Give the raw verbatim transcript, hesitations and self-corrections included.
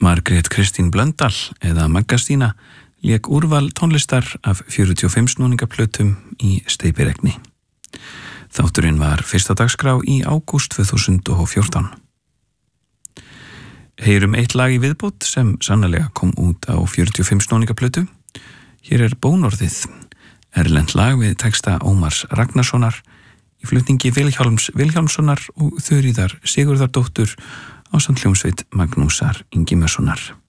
Margrét Kristín Blöndal eða Magga Stína lék úrval tónlistar af fjörutíu og fimm snúningaplötum í steypiregni. Þátturinn var fyrsta dagskrá í ágúst tvö þúsund og fjórtán. Heyrum eitt lag í viðbót sem sannarlega kom út á fjörutíu og fimm snúningaplötu. Hér er Bónorðið, erlent lag við texta Ómars Ragnarssonar í flutningi Vilhjálms Vilhjálmssonar og Þuríðar Sigurðardóttur ásamt hljómsveit Magnúsar Ingimarssonar.